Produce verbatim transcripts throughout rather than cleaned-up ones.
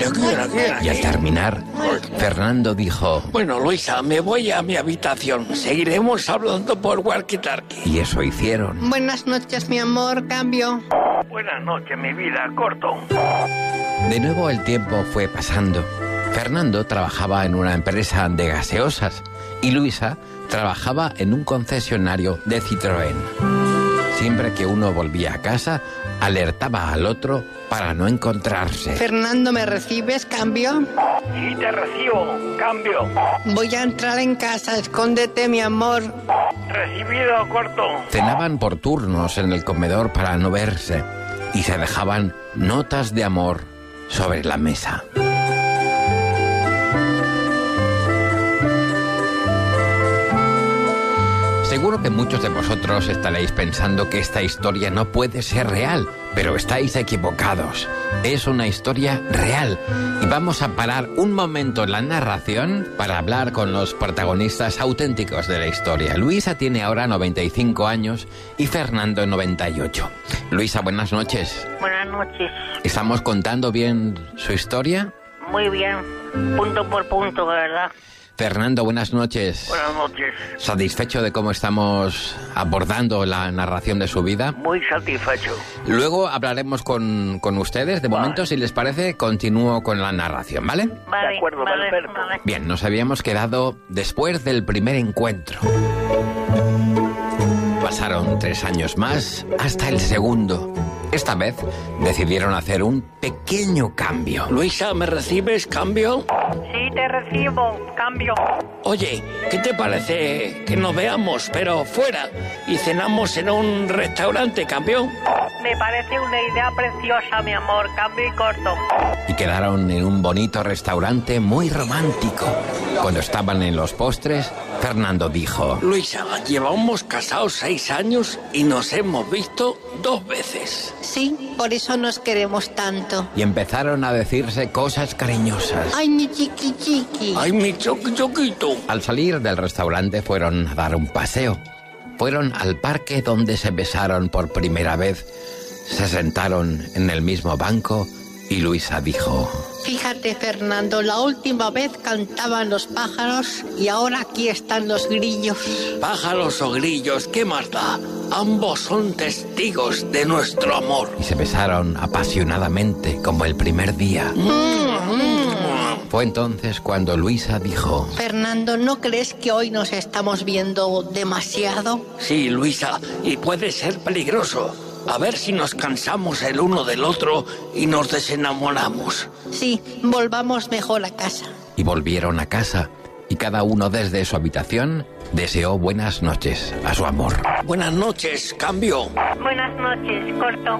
aquí, aquí, aquí. Y al terminar, Fernando dijo... Bueno, Luisa, me voy a mi habitación. Seguiremos hablando por walkie-talkie. Y eso hicieron. Buenas noches, mi amor, cambio. Buenas noches, mi vida, corto. De nuevo el tiempo fue pasando. Fernando trabajaba en una empresa de gaseosas y Luisa trabajaba en un concesionario de Citroën. Siempre que uno volvía a casa, alertaba al otro para no encontrarse. Fernando, ¿me recibes, cambio? Sí, te recibo, cambio. Voy a entrar en casa, escóndete, mi amor. Recibido, corto. Cenaban por turnos en el comedor para no verse y se dejaban notas de amor sobre la mesa. Seguro que muchos de vosotros estaréis pensando que esta historia no puede ser real, pero estáis equivocados. Es una historia real y vamos a parar un momento en la narración para hablar con los protagonistas auténticos de la historia. Luisa tiene ahora noventa y cinco años y Fernando noventa y ocho. Luisa, buenas noches. Buenas noches. ¿Estamos contando bien su historia? Muy bien, punto por punto, de verdad. Fernando, buenas noches. Buenas noches. ¿Satisfecho de cómo estamos abordando la narración de su vida? Muy satisfecho. Luego hablaremos con, con ustedes. De Vale. momento, si les parece, continúo con la narración, ¿vale? Vale, De acuerdo, vale, perfecto. vale. Bien, nos habíamos quedado después del primer encuentro. Pasaron tres años más hasta el segundo. Esta vez decidieron hacer un pequeño cambio. Luisa, ¿me recibes, cambio? Sí, te recibo, cambio. Oye, ¿qué te parece que nos veamos, pero fuera, y cenamos en un restaurante, cambio? Me parece una idea preciosa, mi amor, cambio y corto. Y quedaron en un bonito restaurante muy romántico. Cuando estaban en los postres, Fernando dijo... Luisa, llevamos casados seis años y nos hemos visto dos veces. Sí, por eso nos queremos tanto. Y empezaron a decirse cosas cariñosas. Ay, mi chiqui chiqui. Ay, mi choqui choquito. Al salir del restaurante fueron a dar un paseo. Fueron al parque donde se besaron por primera vez. Se sentaron en el mismo banco y Luisa dijo... Fíjate, Fernando, la última vez cantaban los pájaros y ahora aquí están los grillos. Pájaros o grillos, ¿qué más da? Ambos son testigos de nuestro amor. Y se besaron apasionadamente como el primer día. Fue entonces cuando Luisa dijo... Fernando, ¿no crees que hoy nos estamos viendo demasiado? Sí, Luisa, y puede ser peligroso. A ver si nos cansamos el uno del otro y nos desenamoramos. Sí, volvamos mejor a casa. Y volvieron a casa, y cada uno desde su habitación deseó buenas noches a su amor. Buenas noches, cambio. Buenas noches, corto.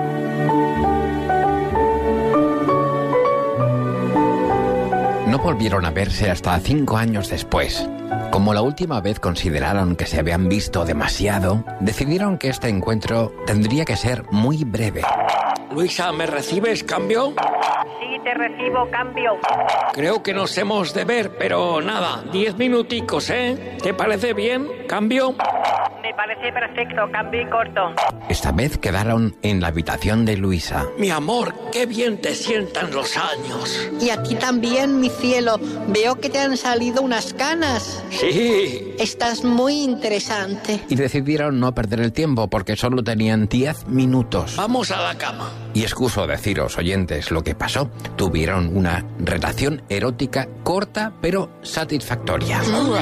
No volvieron a verse hasta cinco años después. Como la última vez consideraron que se habían visto demasiado, decidieron que este encuentro tendría que ser muy breve. Luisa, ¿me recibes, cambio? Sí, te recibo, cambio. Creo que nos hemos de ver, pero nada, diez minuticos, ¿eh? ¿Te parece bien, cambio? Me parece perfecto, cambio y corto. Esta vez quedaron en la habitación de Luisa. Mi amor, qué bien te sientan los años. Y aquí también, mi cielo, veo que te han salido unas canas. Sí. Estás muy interesante. Y decidieron no perder el tiempo porque solo tenían diez minutos. Vamos a la cama. Y excuso deciros, oyentes, lo que pasó. Tuvieron una relación erótica corta pero satisfactoria.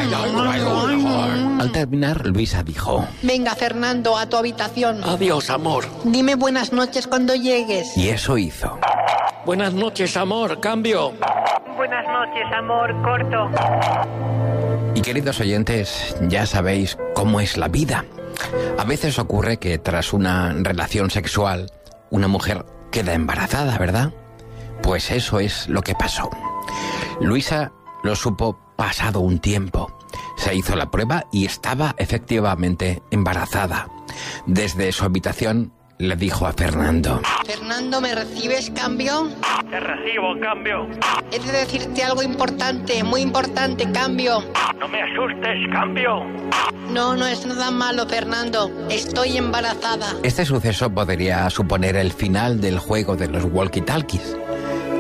Al terminar, Luisa dijo... Venga, Fernando, a tu habitación. Adiós, amor. Dime buenas noches cuando llegues. Y eso hizo. Buenas noches, amor, cambio. Buenas noches, amor, corto. Y queridos oyentes, ya sabéis cómo es la vida. A veces ocurre que tras una relación sexual, una mujer queda embarazada, ¿verdad? Pues eso es lo que pasó. Luisa lo supo pasado un tiempo. Se hizo la prueba y estaba efectivamente embarazada. Desde su habitación le dijo a Fernando: Fernando, ¿me recibes, cambio? Te recibo, cambio. He de decirte algo importante, muy importante, cambio. No me asustes, cambio. No, no es nada malo, Fernando. Estoy embarazada. Este suceso podría suponer el final del juego de los walkie-talkies.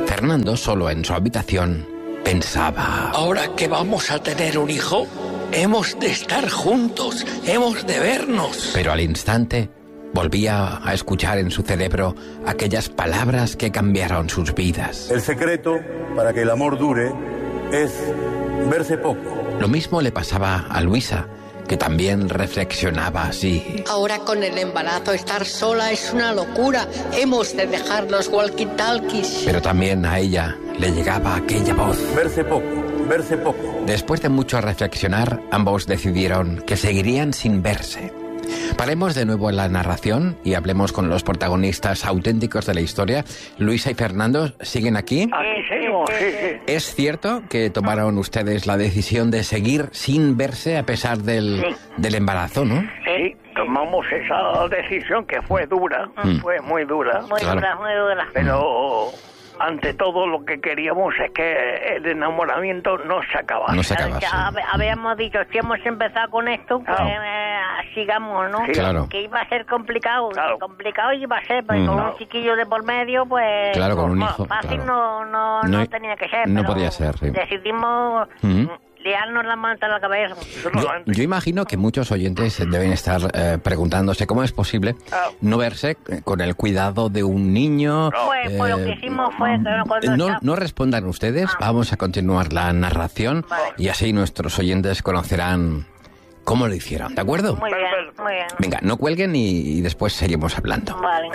Fernando, solo en su habitación, pensaba... Ahora que vamos a tener un hijo, hemos de estar juntos, hemos de vernos. Pero al instante volvía a escuchar en su cerebro aquellas palabras que cambiaron sus vidas. El secreto para que el amor dure es verse poco. Lo mismo le pasaba a Luisa, que también reflexionaba así. Ahora con el embarazo estar sola es una locura. Hemos de dejar los walkie-talkies. Pero también a ella le llegaba aquella voz. Verse poco, verse poco. Después de mucho reflexionar, ambos decidieron que seguirían sin verse. Paremos de nuevo en la narración y hablemos con los protagonistas auténticos de la historia. Luisa y Fernando, ¿siguen aquí? Aquí seguimos, sí, sí. ¿Es cierto que tomaron ustedes la decisión de seguir sin verse a pesar del, Sí. del embarazo, no? Sí, tomamos esa decisión que fue dura, Mm. fue muy dura, Muy Claro. dura, muy dura. pero ante todo lo que queríamos es que el enamoramiento no se acabase. No se Ya acabase. hab- habíamos dicho, si hemos empezado con esto, pues Claro. eh, sigamos, ¿no? Sí. Claro. Que iba a ser complicado, Claro. complicado iba a ser, porque Mm. con Claro. un chiquillo de por medio, pues... Claro, con un no, hijo, Fácil claro. no, no, no, No- tenía que ser. no pero podía ser, sí. Decidimos Mm. liarnos la manta a la cabeza. Yo, yo imagino que muchos oyentes deben estar eh, preguntándose cómo es posible Ah. no verse eh, con el cuidado de un niño. Pues, pues lo que eh, hicimos fue... que cuando No, estaba- no respondan ustedes, vamos a continuar la narración Vale. y así nuestros oyentes conocerán cómo lo hicieron, ¿de acuerdo? Muy bien, muy bien. Venga, no cuelguen y, y después seguimos hablando. Vale.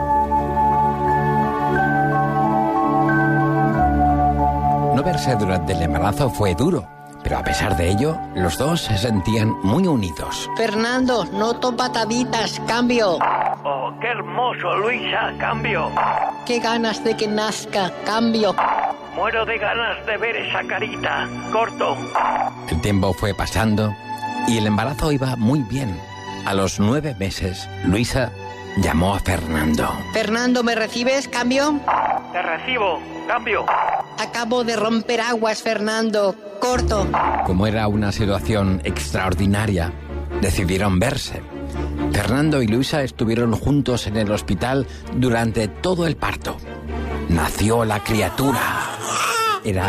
No verse durante el embarazo fue duro, pero a pesar de ello, los dos se sentían muy unidos. Fernando, noto pataditas, cambio. Oh, qué hermoso, Luisa, cambio. Qué ganas de que nazca, cambio. Muero de ganas de ver esa carita. Corto. El tiempo fue pasando y el embarazo iba muy bien. A los nueve meses, Luisa llamó a Fernando. Fernando, ¿me recibes, cambio? Te recibo, cambio. Acabo de romper aguas, Fernando. Corto. Como era una situación extraordinaria, decidieron verse. Fernando y Luisa estuvieron juntos en el hospital durante todo el parto. Nació la criatura. Era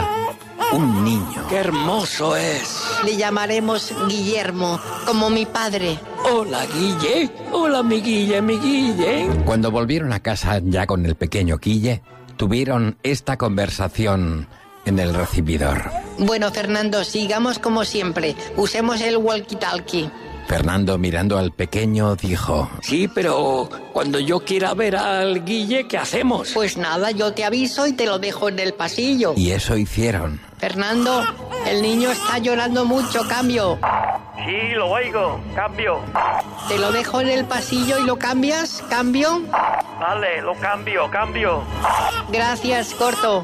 un niño. ¡Qué hermoso es! Le llamaremos Guillermo, como mi padre. Hola, Guille. Hola, mi Guille, mi Guille. Cuando volvieron a casa ya con el pequeño Guille, tuvieron esta conversación en el recibidor. Bueno, Fernando, sigamos como siempre. Usemos el walkie-talkie. Fernando, mirando al pequeño, dijo... Sí, pero cuando yo quiera ver al Guille, ¿qué hacemos? Pues nada, yo te aviso y te lo dejo en el pasillo. Y eso hicieron. Fernando, el niño está llorando mucho, cambio. Sí, lo oigo, cambio. Te lo dejo en el pasillo y lo cambias, cambio. Vale, lo cambio, cambio. Gracias, corto.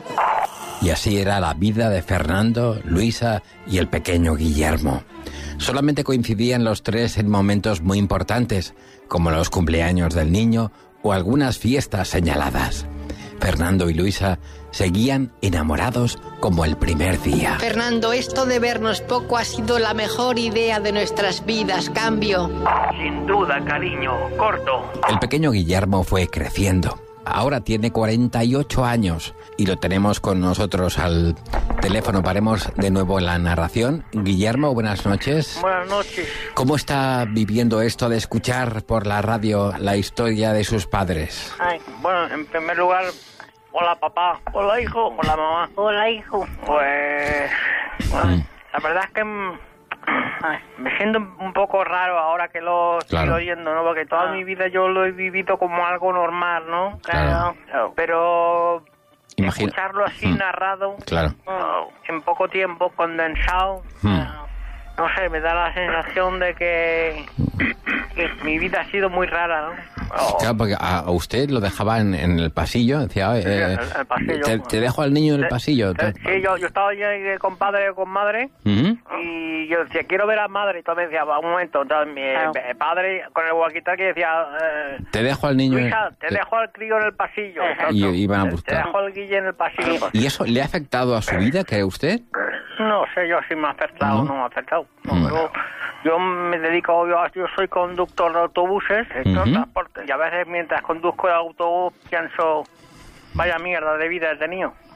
Y así era la vida de Fernando, Luisa y el pequeño Guillermo. Solamente coincidían los tres en momentos muy importantes, como los cumpleaños del niño o algunas fiestas señaladas. Fernando y Luisa seguían enamorados como el primer día. Fernando, esto de vernos poco ha sido la mejor idea de nuestras vidas, cambio. Sin duda, cariño, corto. El pequeño Guillermo fue creciendo. Ahora tiene cuarenta y ocho años y lo tenemos con nosotros al teléfono. Paremos de nuevo la narración. Guillermo, buenas noches. Buenas noches. ¿Cómo está viviendo esto de escuchar por la radio la historia de sus padres? Ay, bueno, en primer lugar, hola papá, hola hijo, hola mamá. Hola, hijo. Pues, bueno, Mm. la verdad es que mm, ay, me siento un poco raro ahora que lo estoy Claro. oyendo, ¿no? Porque toda Ah. mi vida yo lo he vivido como algo normal, ¿no? Claro. Claro. Pero Imagina- escucharlo así Mm. narrado, Claro. oh, en poco tiempo, condensado, Mm. no sé, me da la sensación de que, que mi vida ha sido muy rara, ¿no? Oh, Claro, porque a a usted lo dejaba en, en el pasillo, decía, "Oye, eh, en el pasillo. te, te dejo al niño en el eh, pasillo. eh, Sí, yo, yo estaba allí eh, con padre o con madre, Ujú. y yo decía, quiero ver a madre, y entonces decía, va, un momento, entonces mi eh, Claro. eh, padre con el walkie-talkie decía, eh, Te dejo al niño... en- Luisa, te te- dejo al crío en el pasillo. Y iban a Te- buscar. Te dejo al Guille en el pasillo. ¿Y eso le ha afectado a su vida, cree usted? No sé yo si me ha afectado o ¿No? no me ha afectado. No, Mm. yo, yo me dedico, yo, yo soy conductor de autobuses, sector Ujú. transporte, y a veces mientras conduzco el autobús pienso, vaya mierda de vida he tenido.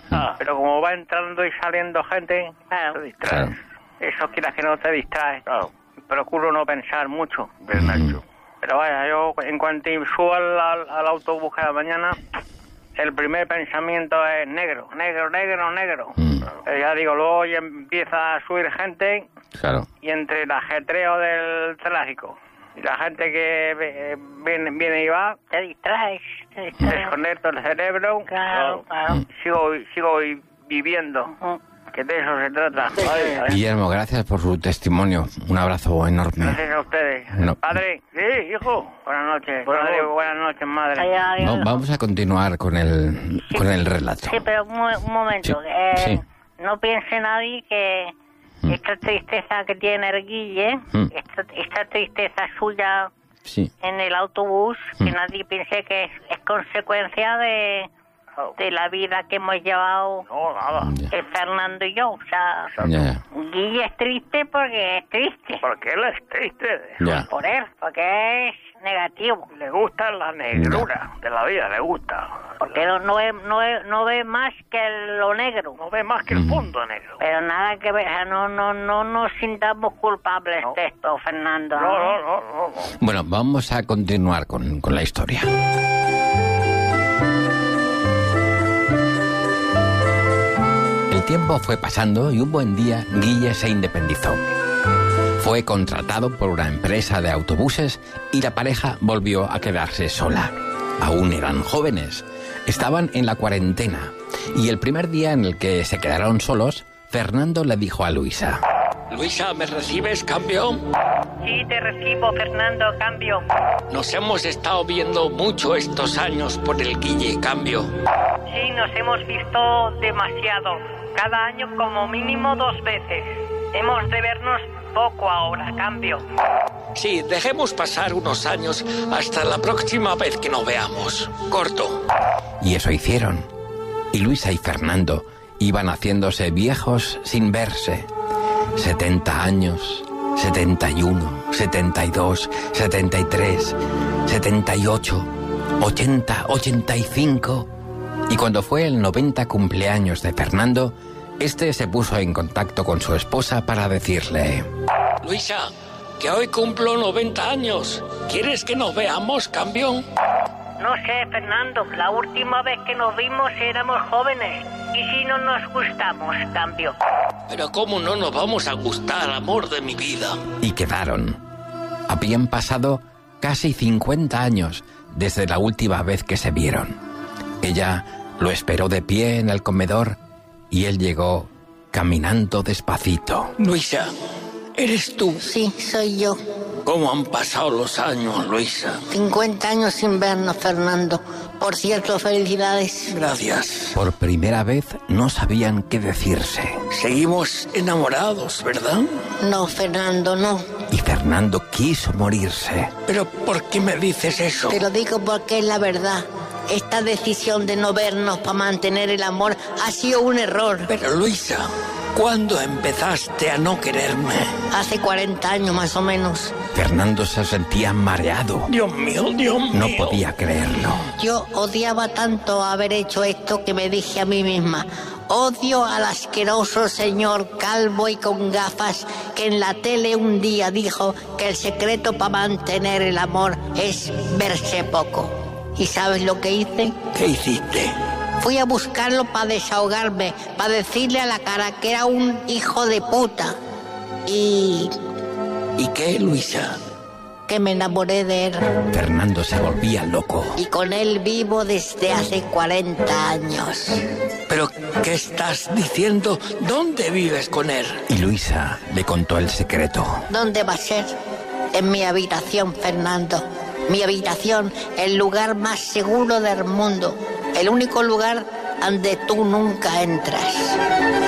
Ah, pero como va entrando y saliendo gente, Claro. te distraes. Claro. Eso quieras que no te distrae. Claro. Procuro no pensar mucho. Bien hecho. Pero vaya, yo en cuanto subo al, al, al autobús cada mañana, el primer pensamiento es negro, negro, negro, negro. Mm. Pero ya digo, luego ya empieza a subir gente Claro. y entre el ajetreo del tráfico y la gente que eh, viene, viene y va, Te distraes. Te distraes. desconecto el cerebro, Claro, claro. sigo, sigo viviendo, Mm. que de eso se trata. Ay, ay. Guillermo, gracias por su testimonio. Un abrazo enorme. Gracias a ustedes. No. Padre, sí, hijo. Buenas noches. Padre, buenas noches, madre. Ay, ay, Va- ay. vamos a continuar con el, Sí. con el relato. Sí, pero un, mo- un momento. Sí, eh, sí. No piense nadie que Mm. esta tristeza que tiene el Guille, Mm. esta, esta tristeza suya Sí. en el autobús, que Mm. nadie piense que es, es consecuencia de, de la vida que hemos llevado No, nada. Ya, eh, Fernando y yo. O sea, ya, ya. Guille es triste porque es triste. Porque él es triste. Ya. Por él, porque es negativo. Le gusta la negrura de la vida, le gusta. Porque no, no, ve, no, ve, no ve más que lo negro. No ve más que el fondo negro. Pero nada que ver, o sea, no, no, no nos sintamos culpables de esto, Fernando. No, no, no, no. no. Bueno, vamos a continuar con, con la historia. El tiempo fue pasando y un buen día Guille se independizó. Fue contratado por una empresa de autobuses y la pareja volvió a quedarse sola. Aún eran jóvenes, estaban en la cuarentena y el primer día en el que se quedaron solos, Fernando le dijo a Luisa: Luisa, ¿me recibes, campeón? Sí, te recibo, Fernando, cambio. Nos hemos estado viendo mucho estos años por el Guille, cambio. Sí, nos hemos visto demasiado. Cada año como mínimo dos veces. Hemos de vernos poco ahora, cambio. Sí, dejemos pasar unos años hasta la próxima vez que nos veamos. Corto. Y eso hicieron. Y Luisa y Fernando iban haciéndose viejos sin verse. setenta años, setenta y uno, setenta y dos, setenta y tres, setenta y ocho, ochenta, ochenta y cinco. Y cuando fue el noventa cumpleaños de Fernando, este se puso en contacto con su esposa para decirle: Luisa, que hoy cumplo noventa años. ¿Quieres que nos veamos, campeón? No sé, Fernando, la última vez que nos vimos éramos jóvenes. ¿Y si no nos gustamos, cambio? Pero ¿cómo no nos vamos a gustar, amor de mi vida? Y quedaron. Habían pasado casi cincuenta años desde la última vez que se vieron. Ella lo esperó de pie en el comedor y él llegó caminando despacito. Luisa, ¿eres tú? Sí, soy yo. ¿Cómo han pasado los años, Luisa? cincuenta años sin vernos, Fernando. Por cierto, felicidades. Gracias. Por primera vez no sabían qué decirse. Seguimos enamorados, ¿verdad? No, Fernando, no. Y Fernando quiso morirse. ¿Pero por qué me dices eso? Te lo digo porque es la verdad. Esta decisión de no vernos para mantener el amor ha sido un error. Pero Luisa, ¿cuándo empezaste a no quererme? Hace cuarenta años más o menos. Fernando se sentía mareado. Dios mío, Dios mío. No podía creerlo. Yo odiaba tanto haber hecho esto que me dije a mí misma: odio al asqueroso señor calvo y con gafas que en la tele un día dijo que el secreto para mantener el amor es verse poco. ¿Y sabes lo que hice? ¿Qué hiciste? Fui a buscarlo para desahogarme, para decirle a la cara que era un hijo de puta. Y ¿Y qué, Luisa? que me enamoré de él. Fernando se volvía loco. Y con él vivo desde hace cuarenta años. ¿Pero qué estás diciendo? ¿Dónde vives con él? Y Luisa le contó el secreto. ¿Dónde va a ser? En mi habitación, Fernando. Mi habitación, el lugar más seguro del mundo. El único lugar donde tú nunca entras.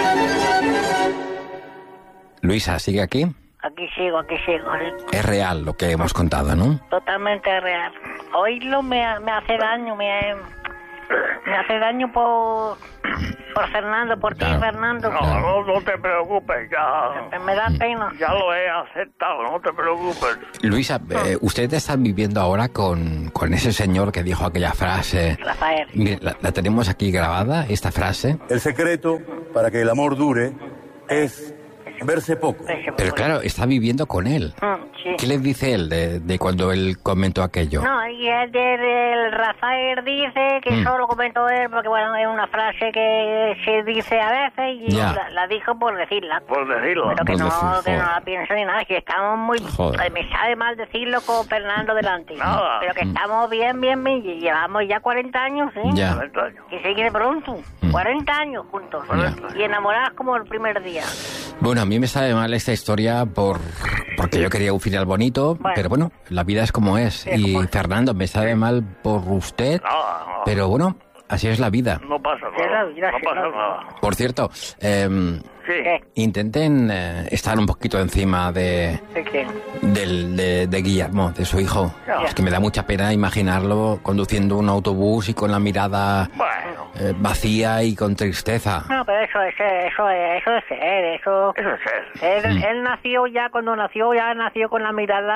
Luisa, ¿sigue aquí? Aquí sigo, aquí sigo. Es real lo que hemos contado, ¿no? Totalmente real. Oírlo me, me hace daño, me, me hace daño por, por Fernando, por ti, Claro. Fernando. No, no, no te preocupes, ya... Me da pena. Ya lo he aceptado, no te preocupes. Luisa, eh, ¿usted está viviendo ahora con, con ese señor que dijo aquella frase? Rafael. Mire, la, la tenemos aquí grabada, esta frase. El secreto para que el amor dure es verse poco. Pero claro, está viviendo con él. Mm, sí. ¿Qué le dice él de, de cuando él comentó aquello? No, y el, el, el Rafael dice que Mm. solo comentó él porque, bueno, es una frase que se dice a veces y Ya. la, la dijo por decirla. Por decirlo. Pero que Por no, decir, que no joder. la pienso ni nada, que estamos muy... Joder. eh, Me sabe mal decirlo con Fernando delante. Nada. Pero que estamos bien, bien, bien, y llevamos ya cuarenta años, ¿eh? Ya. cuarenta años. Que se quiere pronto. Mm. cuarenta años juntos. Ya. Y enamorados como el primer día. Bueno, a mí me sabe mal esta historia por porque yo quería un final bonito, Bueno. pero bueno, la vida es como es. es Y como es. Fernando, me sabe mal por usted, Nada, no, pero bueno, así es la vida. no pasa Sí, nada. la vida, No sí, pasa la- nada. Por cierto, em, Sí. ¿Qué? intenten eh, estar un poquito encima de, ¿De qué? del, de, de Guillermo, de su hijo. Ya. Es que me da mucha pena imaginarlo conduciendo un autobús y con la mirada Bueno, eh, vacía y con tristeza. No, pero eso es, eso es, eso es ser, eso... eso es él. Él, Mm. él nació ya, cuando nació, ya nació con la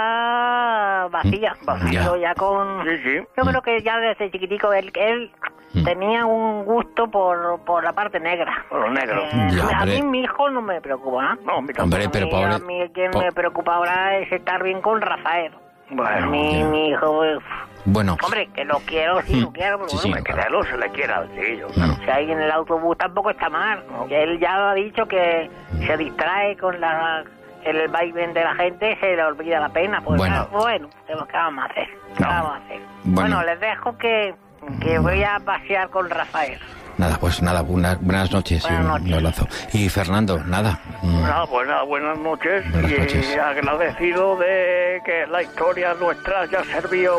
mirada vacía. Nació ya con... Sí, sí. Yo creo que ya desde chiquitico él, él Mm. tenía un gusto por, por la parte negra. Por lo negro. Eh, Ya, a hombre. mí mi hijo no me preocupa, ¿no? No, mi tampoco. Hombre, pero a mí, pobre... a mí quien po- me preocupa ahora es estar bien con Rafael. Bueno, mi, ya. mi hijo, uf, Bueno, hombre, que lo quiero, sí, lo Mm. quiero, pero Sí, bueno, sí. que a él se le quiera al tío. Mm. si ahí en el autobús tampoco está mal. Que él ya ha dicho que se distrae con la el vaivén de la gente, se le olvida la pena. Pues Bueno. ah, bueno, ¿qué vamos a hacer? ¿Qué No. vamos a hacer? Bueno. Bueno, les dejo que, que voy a pasear con Rafael. nada, pues nada, buenas, buenas noches. Buenas y un- noches. un abrazo. Y Fernando, nada. mm, Nada, pues nada, buenas noches. Buenas y noches. agradecido de que la historia nuestra haya servido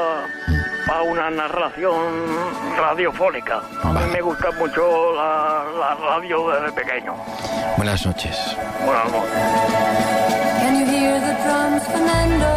para una narración radiofónica. A Vale. mí me gusta mucho la, la radio desde pequeño. Buenas noches. Buenas noches. Can you hear the drums, Fernando?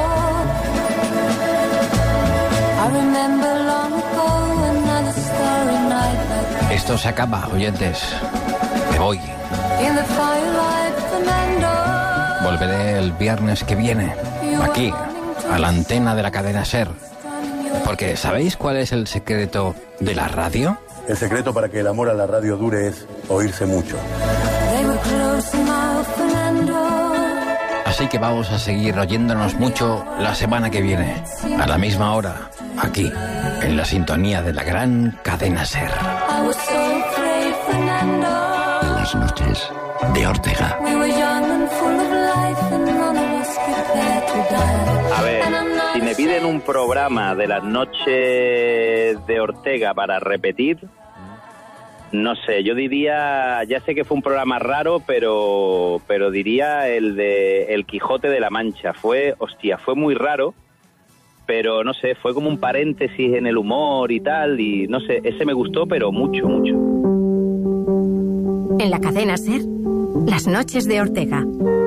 I remember long ago another starry night like Esto se acaba, oyentes. Me voy. in the firelight, Fernando. Volveré el viernes que viene, aquí, a la antena de la cadena SER. Porque, ¿sabéis cuál es el secreto de la radio? El secreto para que el amor a la radio dure es oírse mucho. They were close now, Fernando. Así que vamos a seguir oyéndonos mucho la semana que viene, a la misma hora, aquí, en la sintonía de la gran cadena SER. I was so afraid, Fernando. Las noches de Ortega. We were young and full of life and none of us prepared to die. A ver, And I'm not si me piden un programa de las noches de Ortega para repetir, no sé, yo diría, ya sé que fue un programa raro, pero pero diría el de El Quijote de la Mancha. Fue, hostia, fue muy raro, pero no sé, fue como un paréntesis en el humor y tal, y no sé, ese me gustó, pero mucho, mucho. En la cadena SER, las noches de Ortega.